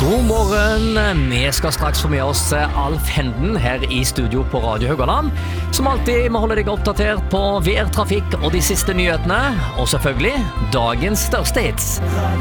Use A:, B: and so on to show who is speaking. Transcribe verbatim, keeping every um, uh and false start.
A: God morgen, vi skal straks få med oss Alf Henden her i studio på Radio Haugaland. Som alltid må holde deg oppdatert på V R-trafikk og de siste nyhetene, og selvfølgelig dagens største hits.